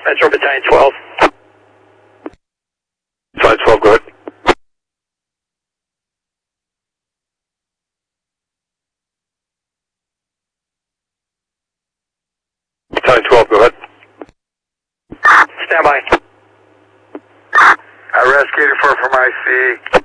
Metro Battalion 12. Battalion 12, go ahead. Battalion 12, go ahead. Stand by. I rescued 84 from IC.